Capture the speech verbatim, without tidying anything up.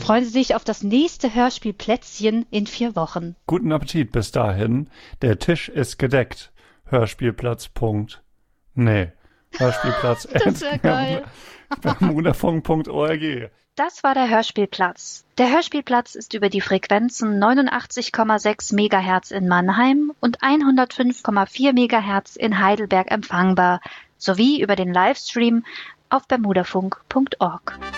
Freuen Sie sich auf das nächste Hörspielplätzchen in vier Wochen. Guten Appetit bis dahin. Der Tisch ist gedeckt. Hörspielplatz. Punkt. Nee. Hörspielplatz. Das wäre geil. bermudafunk Punkt org. Das war der Hörspielplatz. Der Hörspielplatz ist über die Frequenzen neunundachtzig Komma sechs Megahertz in Mannheim und hundertfünf Komma vier Megahertz in Heidelberg empfangbar, sowie über den Livestream auf bermudafunk Punkt org.